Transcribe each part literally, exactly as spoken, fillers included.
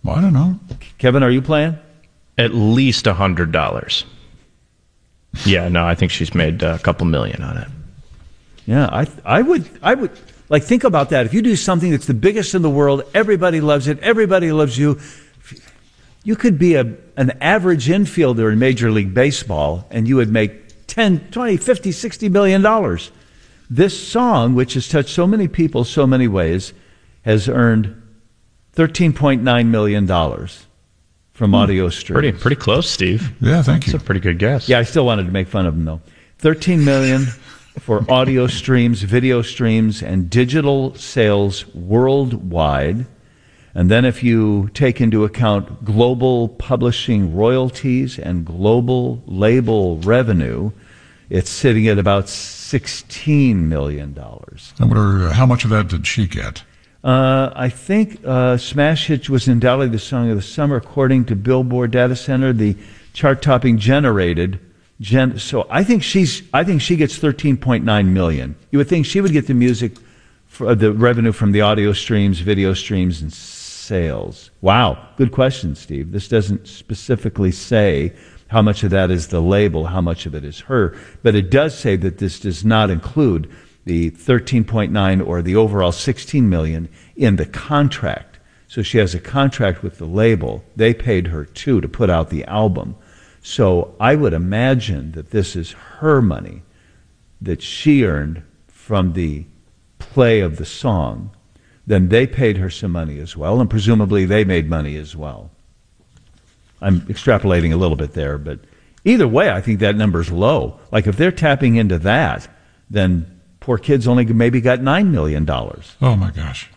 Well, I don't know. Kevin, are you playing? At least one hundred dollars. Yeah, no, I think she's made a couple million on it. Yeah, I I would I would like think about that. If you do something that's the biggest in the world, everybody loves it, everybody loves you. You could be a an average infielder in Major League Baseball and you would make ten, twenty, fifty, sixty million dollars. This song, which has touched so many people so many ways, has earned thirteen point nine million dollars from hmm. audio streams. Pretty pretty close, Steve. Yeah, thank That's you. That's a pretty good guess. Yeah, I still wanted to make fun of him though. thirteen million dollars for audio streams, video streams, and digital sales worldwide. And then if you take into account global publishing royalties and global label revenue, it's sitting at about sixteen million dollars. I wonder, uh, how much of that did she get? Uh, I think uh, Smash Hit was undoubtedly the song of the summer, according to Billboard Data Center, the chart-topping generated. Gen- so I think she's. I think she gets thirteen point nine million dollars. You would think she would get the music, for the revenue from the audio streams, video streams, and sales. Wow, good question, Steve. This doesn't specifically say how much of that is the label, how much of it is her, but it does say that this does not include the thirteen point nine or the overall sixteen million in the contract. So she has a contract with the label. They paid her too to put out the album. So I would imagine that this is her money that she earned from the play of the song. Then they paid her some money as well, and presumably they made money as well. I'm extrapolating a little bit there, but either way, I think that number's low. Like if they're tapping into that, then poor kids only maybe got nine million dollars. Oh, my gosh.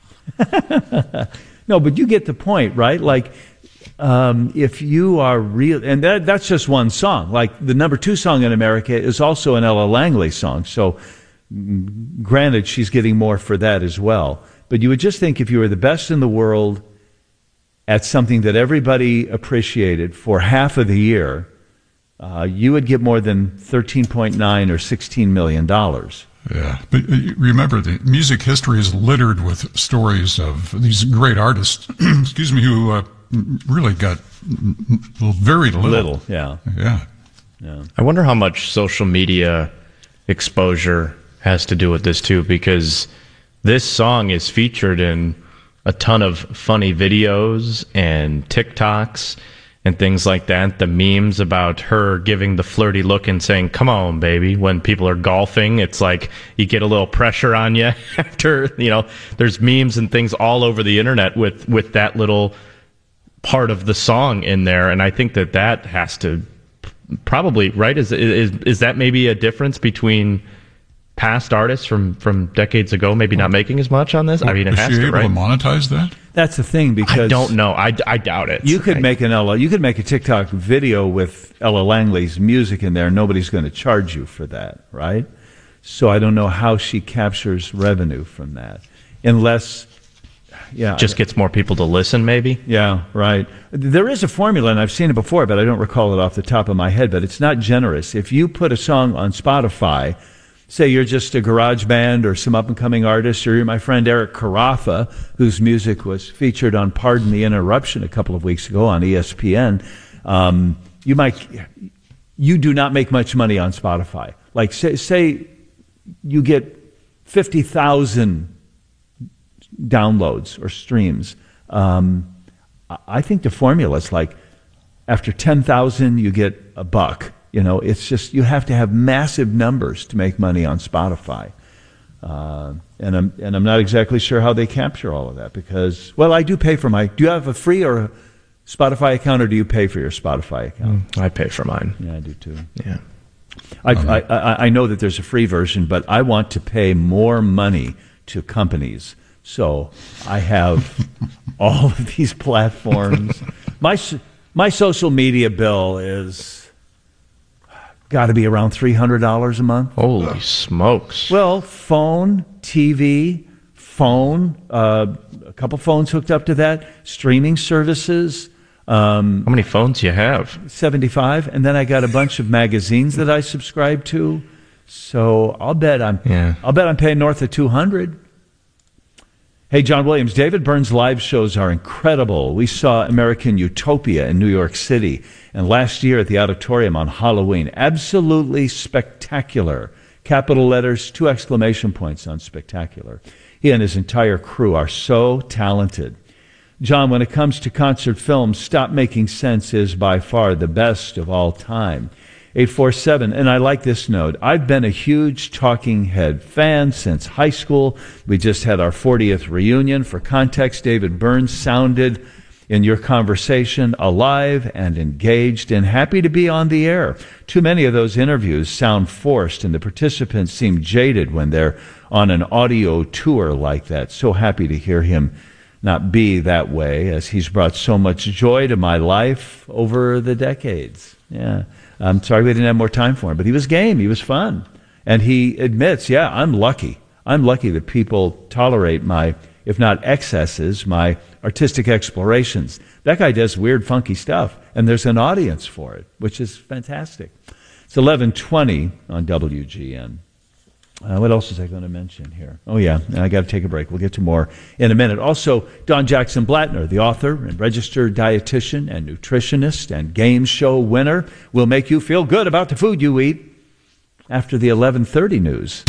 No, but you get the point, right? Like, um, if you are real, and that, that's just one song. Like the number two song in America is also an Ella Langley song. So granted, she's getting more for that as well. But you would just think if you were the best in the world at something that everybody appreciated for half of the year, uh, you would get more than thirteen point nine or sixteen million dollars. Yeah, but remember, the music history is littered with stories of these great artists, excuse me, who uh, really got very little. Little, yeah. Yeah. Yeah. I wonder how much social media exposure has to do with this, too, because this song is featured in a ton of funny videos and TikToks and things like that. The memes about her giving the flirty look and saying, "Come on, baby," when people are golfing. It's like you get a little pressure on you after, you know, there's memes and things all over the internet with, with that little part of the song in there. And I think that that has to probably, right? Is, is, is that maybe a difference between past artists from, from decades ago maybe not making as much on this? I mean, it Is has she to, able right? to monetize that? That's the thing, because I don't know. I, I doubt it. You could I, make an Ella. You could make a TikTok video with Ella Langley's music in there. Nobody's going to charge you for that, right? So I don't know how she captures revenue from that, unless, yeah, just gets more people to listen, maybe. Yeah, right. There is a formula, and I've seen it before, but I don't recall it off the top of my head. But it's not generous. If you put a song on Spotify, say you're just a garage band or some up-and-coming artist, or you're my friend Eric Carafa, whose music was featured on Pardon the Interruption a couple of weeks ago on E S P N, um, you might, you do not make much money on Spotify. Like, say, say you get fifty thousand downloads or streams. Um, I think the formula is like, after ten thousand, you get a buck. You know, it's just, you have to have massive numbers to make money on Spotify. Uh, and I'm and I'm not exactly sure how they capture all of that because, well, I do pay for my, do you have a free or a Spotify account, or do you pay for your Spotify account? Mm, I pay for mine. Yeah, I do too. Yeah. I, I, I, I know that there's a free version, but I want to pay more money to companies. So I have all of these platforms. My, my social media bill is got to be around three hundred dollars a month. Holy smokes. Well, phone, T V, phone, uh, a couple phones hooked up to that, streaming services. Um, How many phones do you have? seventy-five, and then I got a bunch of magazines that I subscribe to. So I'll bet I'm, yeah. I'll bet I'm paying north of two hundred. Hey, John Williams, David Byrne's live shows are incredible. We saw American Utopia in New York City, and last year at the Auditorium on Halloween. Absolutely spectacular. Capital letters, two exclamation points on spectacular. He and his entire crew are so talented. John, when it comes to concert films, Stop Making Sense is by far the best of all time. eight four seven, and I like this note. I've been a huge Talking Head fan since high school. We just had our fortieth reunion. For context, David Byrne sounded in your conversation alive and engaged and happy to be on the air. Too many of those interviews sound forced, and the participants seem jaded when they're on an audio tour like that. So happy to hear him not be that way, as he's brought so much joy to my life over the decades. Yeah. I'm sorry we didn't have more time for him, but he was game. He was fun. And he admits, yeah, I'm lucky. I'm lucky that people tolerate my, if not excesses, my artistic explorations. That guy does weird, funky stuff, and there's an audience for it, which is fantastic. It's eleven twenty on W G N. Uh, what else was I going to mention here? Oh, yeah, I got to take a break. We'll get to more in a minute. Also, Don Jackson Blattner, the author and registered dietitian and nutritionist and game show winner, will make you feel good about the food you eat after the eleven thirty news.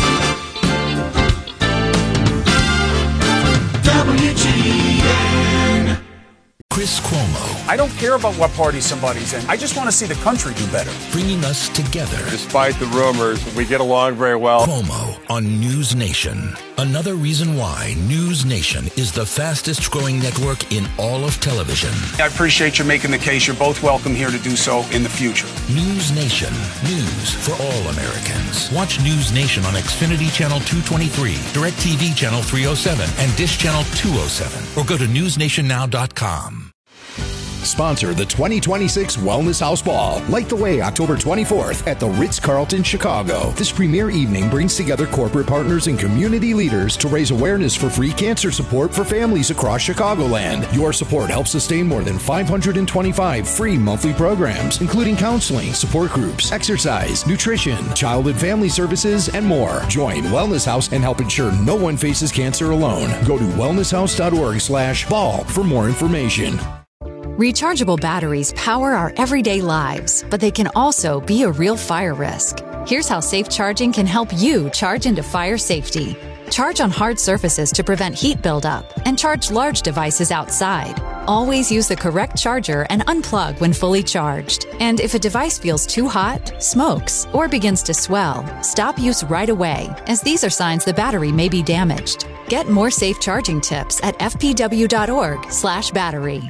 W G N. Chris Cuomo. I don't care about what party somebody's in. I just want to see the country do better. Bringing us together. Despite the rumors, we get along very well. Cuomo on News Nation. Another reason why News Nation is the fastest growing network in all of television. I appreciate you making the case. You're both welcome here to do so in the future. News Nation. News for all Americans. Watch News Nation on Xfinity Channel two twenty-three, DirecTV Channel three oh seven, and Dish Channel two oh seven. Or go to news nation now dot com. Sponsor the twenty twenty-six Wellness House Ball. Light the way October twenty-fourth at the Ritz-Carlton, Chicago. This premier evening brings together corporate partners and community leaders to raise awareness for free cancer support for families across Chicagoland. Your support helps sustain more than five hundred twenty-five free monthly programs, including counseling, support groups, exercise, nutrition, child and family services, and more. Join Wellness House and help ensure no one faces cancer alone. Go to wellness house dot org slash ball for more information. Rechargeable batteries power our everyday lives, but they can also be a real fire risk. Here's how safe charging can help you charge into fire safety. Charge on hard surfaces to prevent heat buildup, and charge large devices outside. Always use the correct charger and unplug when fully charged. And if a device feels too hot, smokes, or begins to swell, stop use right away, as these are signs the battery may be damaged. Get more safe charging tips at f p w dot org slash battery.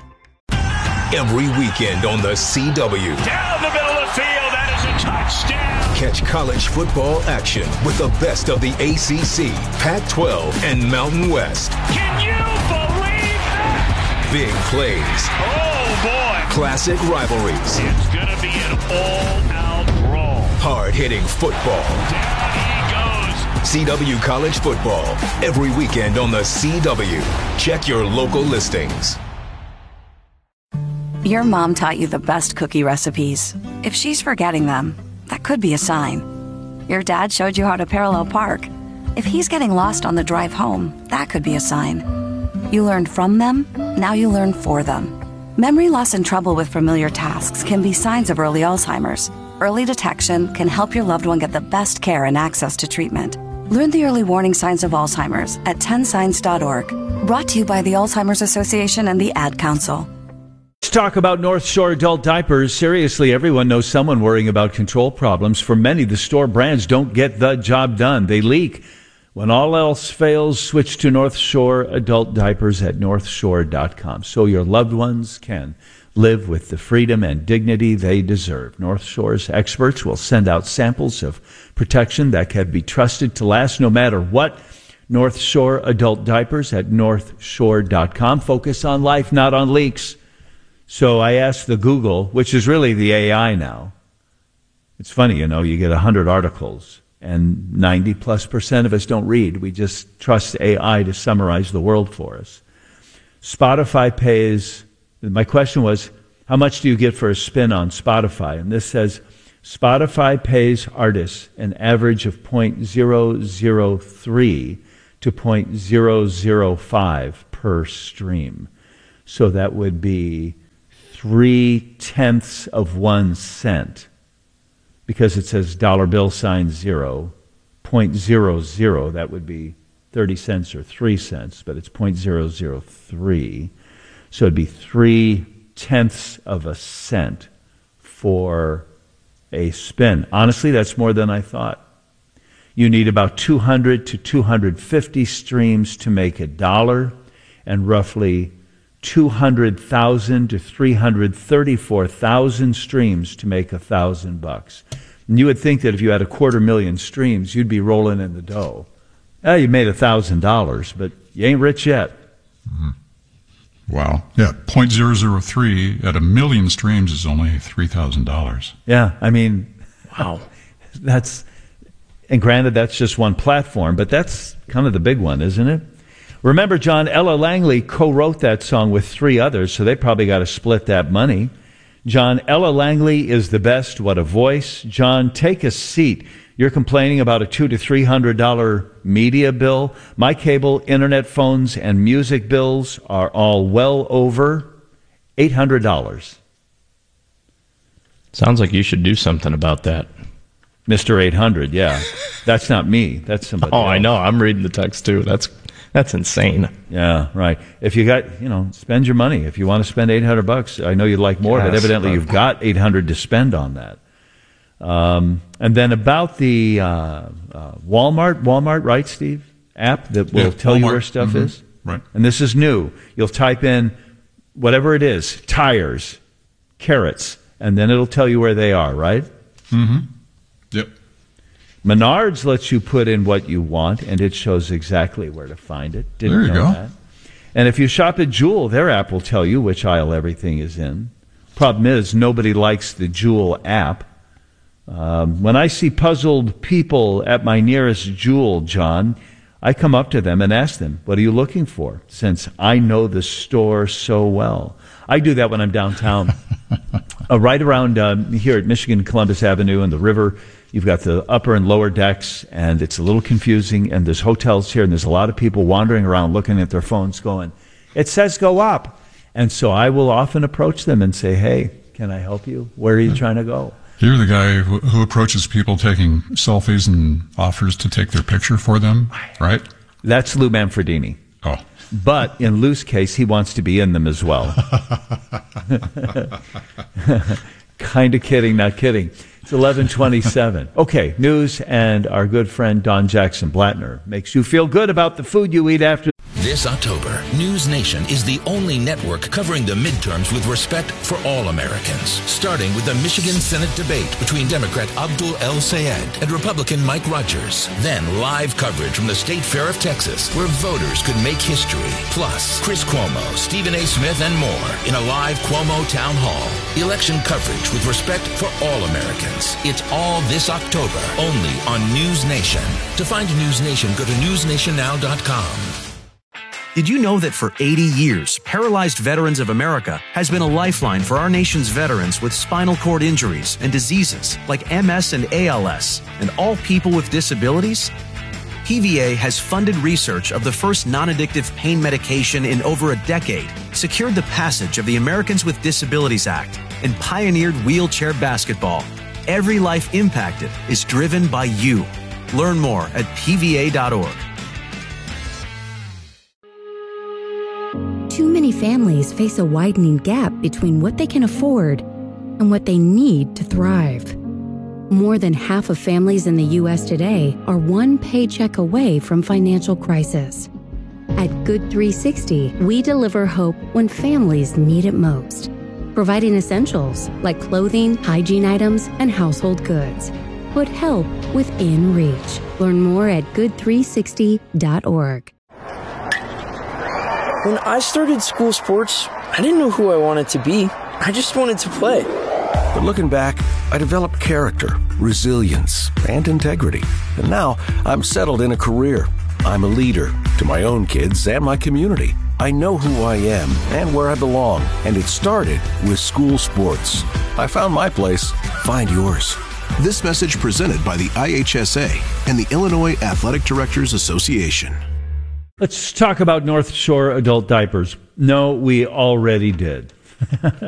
Every weekend on the C W. Down the middle of the field, that is a touchdown. Catch college football action with the best of the A C C, Pac twelve, and Mountain West. Can you believe that? Big plays. Oh, boy. Classic rivalries. It's going to be an all-out brawl. Hard-hitting football. Down he goes. C W College Football. Every weekend on the C W. Check your local listings. Your mom taught you the best cookie recipes. If she's forgetting them, that could be a sign. Your dad showed you how to parallel park. If he's getting lost on the drive home, that could be a sign. You learned from them, now you learn for them. Memory loss and trouble with familiar tasks can be signs of early Alzheimer's. Early detection can help your loved one get the best care and access to treatment. Learn the early warning signs of Alzheimer's at ten signs dot org. Brought to you by the Alzheimer's Association and the Ad Council. Let's talk about North Shore adult diapers. Seriously, everyone knows someone worrying about control problems. For many, the store brands don't get the job done. They leak. When all else fails, switch to North Shore adult diapers at north shore dot com so your loved ones can live with the freedom and dignity they deserve. North Shore's experts will send out samples of protection that can be trusted to last no matter what. North Shore adult diapers at north shore dot com. Focus on life, not on leaks. So I asked the Google, which is really the A I now. It's funny, you know, you get one hundred articles, and ninety plus percent of us don't read. We just trust A I to summarize the world for us. Spotify pays, my question was, how much do you get for a spin on Spotify? And this says, Spotify pays artists an average of zero point zero zero three to zero point zero zero five per stream. So that would be three tenths of one cent, because it says dollar bill sign zero, zero point zero zero, that would be thirty cents or three cents, but it's zero point zero zero three. So it'd be three tenths of a cent for a spin. Honestly, that's more than I thought. You need about two hundred to two hundred fifty streams to make a dollar, and roughly two hundred thousand to three hundred thirty-four thousand streams to make a thousand bucks. And you would think that if you had a quarter million streams, you'd be rolling in the dough. Oh, you made a thousand dollars, but you ain't rich yet. Mm-hmm. Wow. Yeah, zero point zero zero three at a million streams is only three thousand dollars. Yeah, I mean, wow. That's, and granted, that's just one platform, but that's kind of the big one, isn't it? Remember, John, Ella Langley co-wrote that song with three others, so they probably got to split that money. John, Ella Langley is the best. What a voice. John, take a seat. You're complaining about a two to three hundred dollar media bill. My cable, internet, phones, and music bills are all well over eight hundred dollars. Sounds like you should do something about that. Mister eight hundred, yeah. That's not me. That's somebody Oh, else. I know. I'm reading the text too. That's that's insane. Yeah, right. If you got, you know, spend your money. If you want to spend eight hundred bucks, I know you'd like more, Yes, but evidently but- you've got eight hundred to spend on that. Um, and then about the uh, uh, Walmart, Walmart, right, Steve? App that will Yeah, tell you Walmart. where stuff Mhm. is. Right. And this is new. You'll type in whatever it is, tires, carrots, and then it'll tell you where they are, right? Mm-hmm. Yep. Menards lets you put in what you want, and it shows exactly where to find it. Didn't There you know go. that. And if you shop at Jewel, their app will tell you which aisle everything is in. Problem is, nobody likes the Jewel app. Um, when I see puzzled people at my nearest Jewel, John, I come up to them and ask them, what are you looking for? Since I know the store so well. I do that when I'm downtown. uh, right around um, here at Michigan Columbus Avenue and the river, you've got the upper and lower decks, and it's a little confusing, and there's hotels here, and there's a lot of people wandering around looking at their phones going, it says go up. And so I will often approach them and say, hey, can I help you? Where are you trying to go? You're the guy who, who approaches people taking selfies and offers to take their picture for them, right? That's Lou Manfredini. Oh. But in Lou's case, he wants to be in them as well. Kind of kidding, not kidding. It's eleven twenty-seven. Okay, news, and our good friend Don Jackson Blattner makes you feel good about the food you eat after. This October, News Nation is the only network covering the midterms with respect for all Americans. Starting with the Michigan Senate debate between Democrat Abdul El-Sayed and Republican Mike Rogers. Then live coverage from the State Fair of Texas, where voters could make history. Plus, Chris Cuomo, Stephen A. Smith, and more in a live Cuomo Town Hall. Election coverage with respect for all Americans. It's all this October, only on News Nation. To find News Nation, go to news nation now dot com. Did you know that for eighty years, Paralyzed Veterans of America has been a lifeline for our nation's veterans with spinal cord injuries and diseases like M S and A L S, and all people with disabilities? P V A has funded research of the first non-addictive pain medication in over a decade, secured the passage of the Americans with Disabilities Act, and pioneered wheelchair basketball. Every life impacted is driven by you. Learn more at P V A dot org. Too many families face a widening gap between what they can afford and what they need to thrive. More than half of families in the U S today are one paycheck away from financial crisis. At Good three sixty, we deliver hope when families need it most, providing essentials like clothing, hygiene items, and household goods. Put help within reach. Learn more at good three sixty dot org. When I started school sports, I didn't know who I wanted to be. I just wanted to play. But looking back, I developed character, resilience, and integrity. And now I'm settled in a career. I'm a leader to my own kids and my community. I know who I am and where I belong, and it started with school sports. I found my place. Find yours. This message presented by the I H S A and the Illinois Athletic Directors Association. Let's talk about North Shore adult diapers. No, we already did.